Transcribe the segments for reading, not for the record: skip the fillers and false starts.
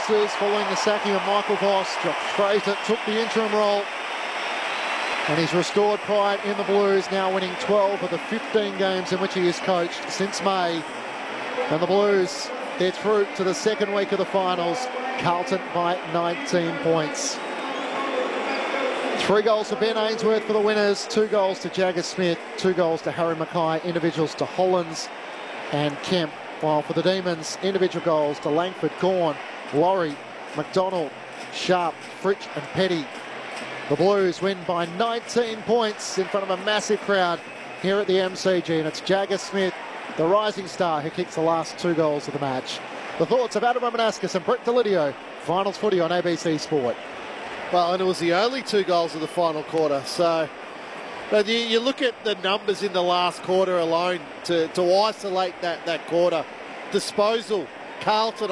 losses following the sacking of Michael Voss. Josh Fraser took the interim role, and he's restored pride in the Blues, now winning 12 of the 15 games in which he has coached since May. And the Blues, they're through to the second week of the finals. Carlton by 19 points. 3 goals for Ben Ainsworth for the winners, 2 goals to Jagger Smith, 2 goals to Harry Mackay, individuals to Hollands and Kemp. While for the Demons, individual goals to Langford, Gawn, Laurie, McDonald, Sharp, Fritsch and Petty. The Blues win by 19 points in front of a massive crowd here at the MCG, and it's Jagger Smith, the rising star, who kicks the last 2 goals of the match. The thoughts of Adam Romanascus and Brett Delidio. Finals footy on ABC Sport. Well, and it was the only 2 goals of the final quarter. So, but you look at the numbers in the last quarter alone to isolate that quarter. Disposal, Carlton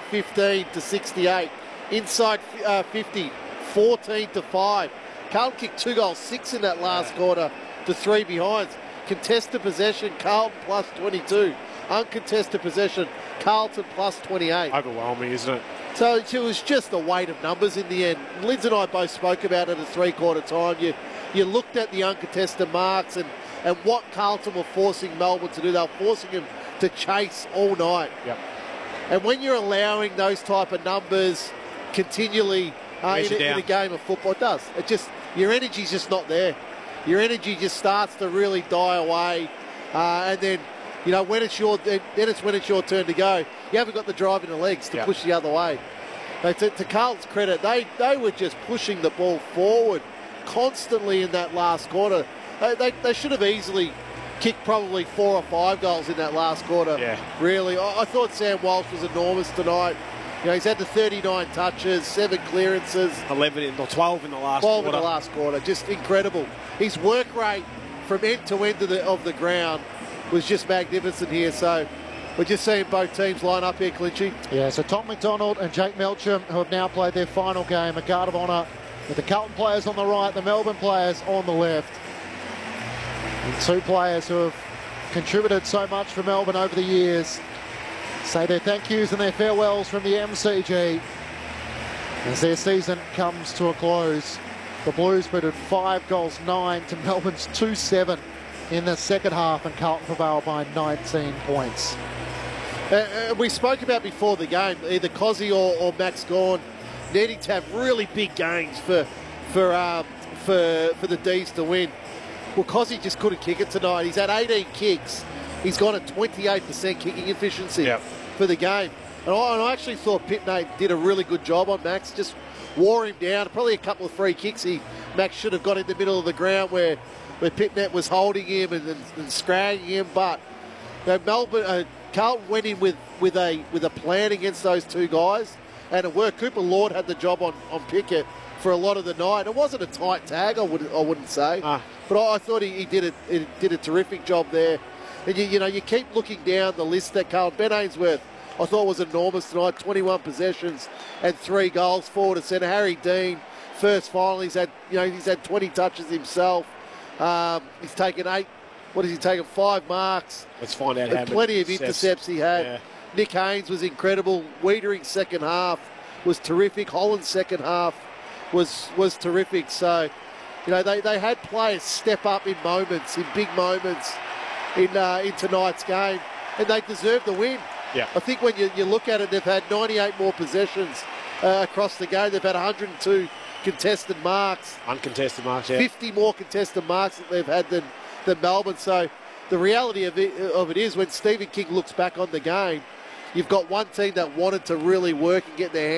115 to 68. Inside 50, 14 to 5. Carlton kicked 2 goals, 6 in that last quarter to 3 behinds. Contested possession, Carlton plus 22. Uncontested possession, Carlton plus 28. Overwhelming, isn't it? So it was just the weight of numbers in the end. Lids and I both spoke about it at 3/4 time. You looked at the uncontested marks and what Carlton were forcing Melbourne to do. They were forcing them to chase all night. Yep. And when you're allowing those type of numbers continually in a game of football, it does. It just, your energy's just not there. Your energy just starts to really die away. And then, you know, when it's your turn to go, you haven't got the drive in the legs to push the other way. To Carlton's credit, they were just pushing the ball forward constantly in that last quarter. They should have easily kicked probably 4 or 5 goals in that last quarter. Yeah. Really. I thought Sam Walsh was enormous tonight. You know, he's had the 39 touches, 7 clearances. 12 in the last 12 quarter. in the last quarter. Just incredible. His work rate from end to end of the ground was just magnificent here. So we're just seeing both teams line up here, Clinchy. Yeah, so Tom McDonald and Jake Melcham, who have now played their final game, a guard of honour, with the Carlton players on the right, the Melbourne players on the left. And 2 players who have contributed so much for Melbourne over the years say their thank yous and their farewells from the MCG as their season comes to a close. The Blues booted 5-9 to Melbourne's 2-7 in the second half, and Carlton prevailed by 19 points. We spoke about before the game, either Cozzy or Max Gawn needing to have really big games for the D's to win. Well, Cozzy just couldn't kick it tonight. He's had 18 kicks. He's got a 28% kicking efficiency for the game. And I actually thought Pitney did a really good job on Max, just wore him down. Probably a couple of free kicks Max should have got in the middle of the ground where Pitnet was holding him and scragging him. But you know, Carlton went in with a plan against those 2 guys, and it worked. Cooper Lord had the job on Pickett for a lot of the night. It wasn't a tight tag, I wouldn't say, but I thought he did a terrific job there. And you keep looking down the list that Carlton. Ben Ainsworth, I thought was enormous tonight. 21 possessions and 3 goals, forward to centre. Harry Dean, first final, he's had 20 touches himself. He's taken 8. What has he taken? 5 marks. Let's find out how many. Plenty of intercepts he had. Yeah. Nick Haynes was incredible. Weitering's second half was terrific. Holland's second half was terrific. So, you know, they had players step up in moments, in big moments in tonight's game, and they deserve the win. Yeah. I think when you look at it, they've had 98 more possessions across the game. They've had 102 contested marks. Uncontested marks, yeah. 50 more contested marks that they've had than Melbourne. So the reality of it is, when Stephen King looks back on the game, you've got one team that wanted to really work and get their hands